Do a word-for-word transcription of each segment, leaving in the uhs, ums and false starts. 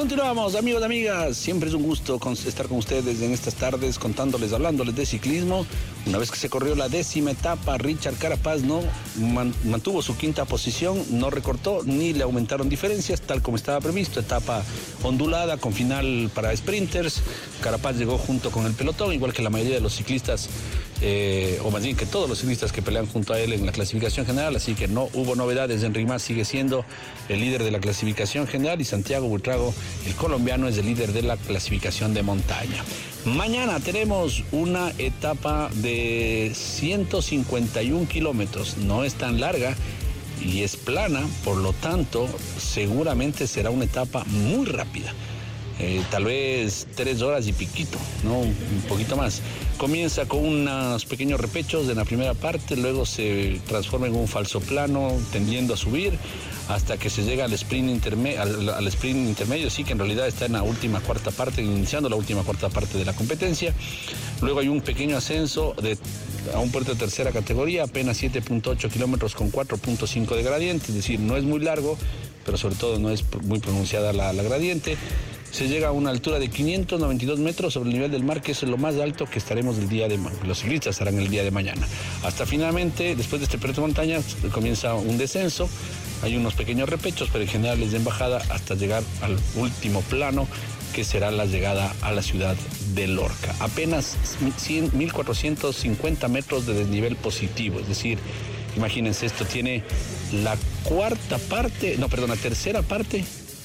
Continuamos, amigos, amigas. Siempre es un gusto con, estar con ustedes en estas tardes contándoles, hablándoles de ciclismo. Una vez que se corrió la décima etapa, Richard Carapaz no man, mantuvo su quinta posición, no recortó ni le aumentaron diferencias, tal como estaba previsto. Etapa ondulada con final para sprinters. Carapaz llegó junto con el pelotón, igual que la mayoría de los ciclistas, eh, o más bien que todos los ciclistas que pelean junto a él en la clasificación general, así que no hubo novedades. Enric Mas sigue siendo el líder de la clasificación general y Santiago Buitrago, el colombiano, es el líder de la clasificación de montaña. Mañana tenemos una etapa de ciento cincuenta y un kilómetros, no es tan larga y es plana, por lo tanto seguramente será una etapa muy rápida. Eh, tal vez tres horas y piquito, ¿no? Un poquito más. Comienza con unos pequeños repechos en la primera parte, luego se transforma en un falso plano, tendiendo a subir, hasta que se llega al sprint, interme al, al sprint intermedio, sí que en realidad está en la última cuarta parte, iniciando la última cuarta parte de la competencia. Luego hay un pequeño ascenso de, a un puerto de tercera categoría, apenas siete punto ocho kilómetros con cuatro punto cinco de gradiente, es decir, no es muy largo, pero sobre todo no es muy pronunciada la, la gradiente. Se llega a una altura de quinientos noventa y dos metros sobre el nivel del mar, que es lo más alto que estaremos el día de mañana. Los ciclistas estarán el día de mañana. Hasta finalmente, después de este periodo de montaña, comienza un descenso. Hay unos pequeños repechos, pero en general es de embajada hasta llegar al último plano, que será la llegada a la ciudad de Lorca. Apenas mil cuatrocientos cincuenta metros de desnivel positivo, es decir, imagínense, esto tiene la cuarta parte, no, perdón, la tercera parte.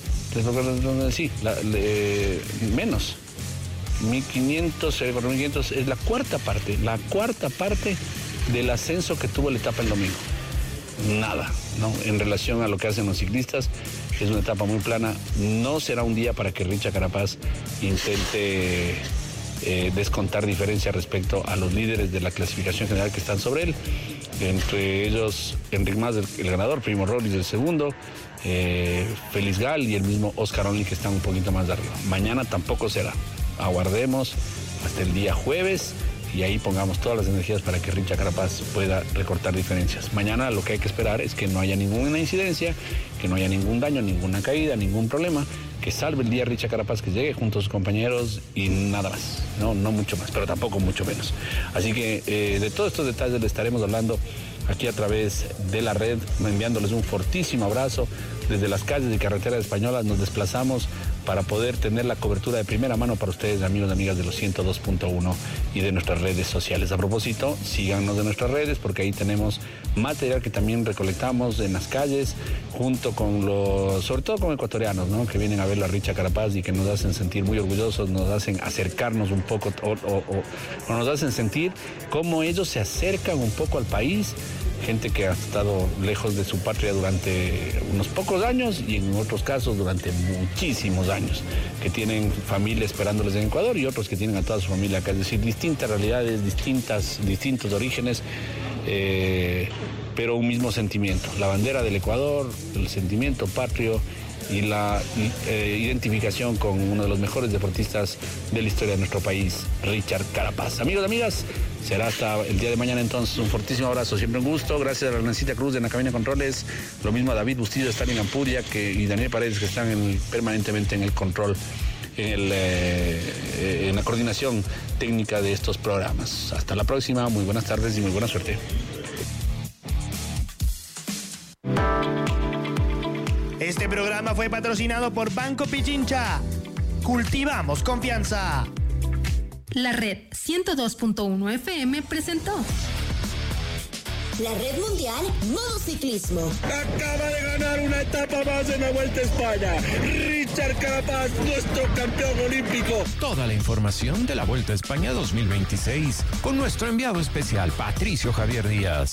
Sí, la, le, menos. mil quinientos, cuatro mil quinientos es la cuarta parte, la cuarta parte del ascenso que tuvo la etapa el domingo. Nada, ¿no? En relación a lo que hacen los ciclistas, es una etapa muy plana. No será un día para que Richard Carapaz intente eh, descontar diferencia respecto a los líderes de la clasificación general que están sobre él. Entre ellos, Enric Mas, el, el ganador, Primo Roglic, el segundo, eh, Félix Gal y el mismo Oscar Onlin, que están un poquito más de arriba. Mañana tampoco será. Aguardemos hasta el día jueves y ahí pongamos todas las energías para que Richard Carapaz pueda recortar diferencias. Mañana lo que hay que esperar es que no haya ninguna incidencia, que no haya ningún daño, ninguna caída, ningún problema, que salve el día Richard Carapaz, que llegue junto a sus compañeros y nada más, no, no mucho más, pero tampoco mucho menos. Así que eh, de todos estos detalles le estaremos hablando aquí a través de la red, enviándoles un fortísimo abrazo. Desde las calles y carreteras españolas nos desplazamos para poder tener la cobertura de primera mano para ustedes, amigos y amigas de los ciento dos punto uno y de nuestras redes sociales. A propósito, síganos de nuestras redes porque ahí tenemos material que también recolectamos en las calles, junto con los, sobre todo con ecuatorianos, ¿no?, que vienen a ver a Richard Carapaz y que nos hacen sentir muy orgullosos, nos hacen acercarnos un poco o, o, o, o nos hacen sentir cómo ellos se acercan un poco al país. Gente que ha estado lejos de su patria durante unos pocos años y en otros casos durante muchísimos años, que tienen familia esperándoles en Ecuador y otros que tienen a toda su familia acá, es decir, distintas realidades, distintas, distintos orígenes, eh, pero un mismo sentimiento, la bandera del Ecuador, el sentimiento patrio y la eh, identificación con uno de los mejores deportistas de la historia de nuestro país, Richard Carapaz. Amigos y amigas, será hasta el día de mañana entonces. Un fortísimo abrazo, siempre un gusto. Gracias a Renancita Cruz de la cabina de controles, lo mismo a David Bustillo, Stalin Ampudia que, y Daniel Paredes, que están en, permanentemente en el control, en, el, eh, en la coordinación técnica de estos programas. Hasta la próxima, muy buenas tardes y muy buena suerte. Este programa fue patrocinado por Banco Pichincha. Cultivamos confianza. La red ciento dos punto uno F M presentó la Red Mundial Modo Ciclismo. Acaba de ganar una etapa más en la Vuelta a España. Richard Carapaz, nuestro campeón olímpico. Toda la información de la Vuelta a España dos mil veintiséis con nuestro enviado especial Patricio Javier Díaz.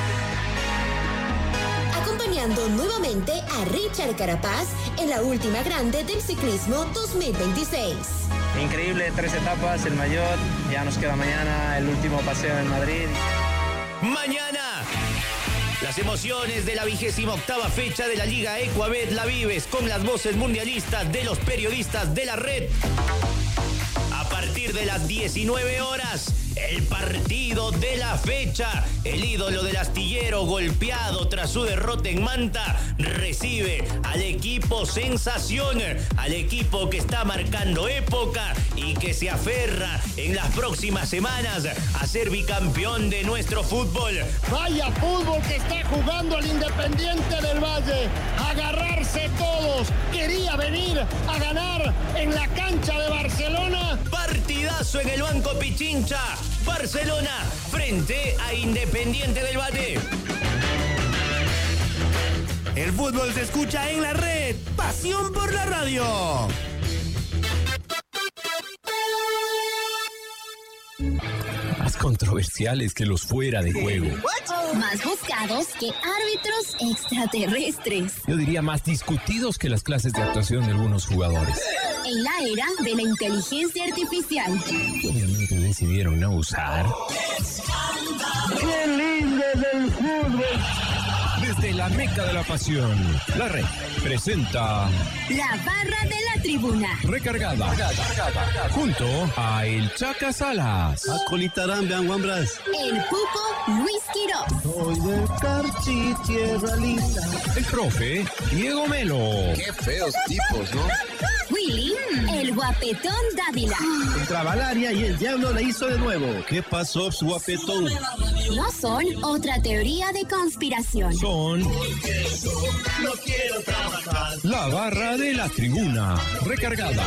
Acompañando nuevamente a Richard Carapaz en la última grande del ciclismo dos mil veintiséis. Increíble, tres etapas, el mayor, ya nos queda mañana el último paseo en Madrid. Mañana, las emociones de la vigésima octava fecha de la Liga Ecuabet la vives con las voces mundialistas de los periodistas de la red. A partir de las diecinueve horas, el partido de la fecha. El ídolo del astillero, golpeado tras su derrota en Manta, recibe al equipo sensación, al equipo que está marcando época y que se aferra en las próximas semanas a ser bicampeón de nuestro fútbol. Vaya fútbol que está jugando el Independiente del Valle. Agarrarse todos. Quería venir a ganar en la cancha de Barcelona. Partidazo en el Banco Pichincha. Barcelona frente a Independiente del Valle. El fútbol se escucha en la red. Pasión por la radio. Más controversiales que los fuera de juego. Más buscados que árbitros extraterrestres. Yo diría más discutidos que las clases de actuación de algunos jugadores. En la era de la inteligencia artificial. Obviamente decidieron no usar. ¡Qué lindo es el fútbol! Desde la meca de la pasión, la red presenta La barra de la tribuna. Recargada, junto a El Chaca Salas, Acolitarán, vean, guambras. El Pupo Luis Quiroz. Soy del Carchi, tierra linda. el profe Diego Melo. Qué feos tipos, ¿no? Willy, el guapetón Dávila. Entraba al área y el diablo le hizo de nuevo. ¿Qué pasó, su guapetón? No son otra teoría de conspiración. Son la barra de la tribuna, recargada.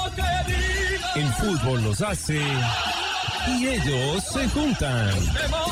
El fútbol los hace y ellos se juntan.